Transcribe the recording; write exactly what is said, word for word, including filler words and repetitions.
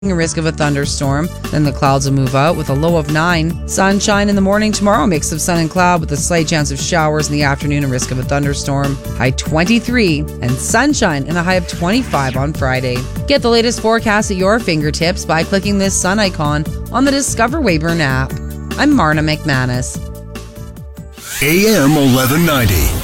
A risk of a thunderstorm. Then the clouds will move out with a low of nine. Sunshine in the morning tomorrow, mix of sun and cloud with a slight chance of showers in the afternoon and risk of a thunderstorm. High twenty-three and sunshine and a high of twenty-five on Friday. Get the latest forecast at your fingertips by clicking this sun icon on the Discover Weyburn app. I'm Marna McManus. A M eleven ninety